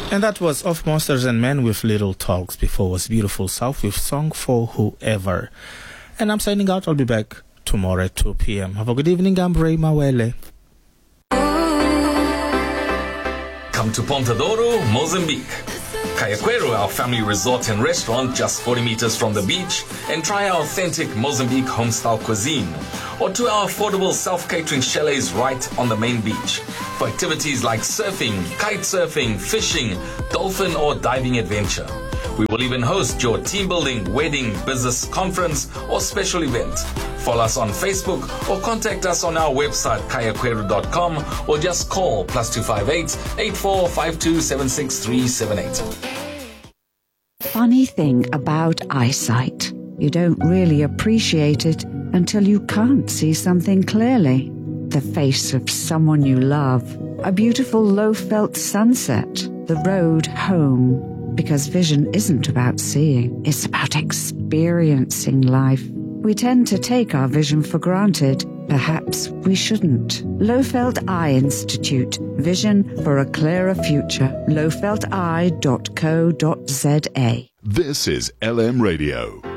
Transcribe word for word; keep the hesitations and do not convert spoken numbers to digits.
And that was Of Monsters and Men with Little Talks. Before was Beautiful South with Song for Whoever. And I'm signing out. I'll be back tomorrow at two p.m. Have a good evening. I'm Ray Mawele. Come to Ponta Douro, Mozambique. Cayaquero, our family resort and restaurant just forty meters from the beach, and try our authentic Mozambique homestyle cuisine. Or to our affordable self-catering chalets right on the main beach. For activities like surfing, kite surfing, fishing, dolphin or diving adventure. We will even host your team building, wedding, business conference or special event. Follow us on Facebook or contact us on our website cayaquero dot com or just call plus two five eight, eight four five two, seven six three seven eight. Funny thing about eyesight, you don't really appreciate it until you can't see something clearly. The face of someone you love, a beautiful low-felt sunset, the road home. Because vision isn't about seeing, it's about experiencing life. We tend to take our vision for granted. Perhaps we shouldn't. Lowfelt Eye Institute. Vision for a clearer future. low felt eye dot co dot za. This is L M Radio.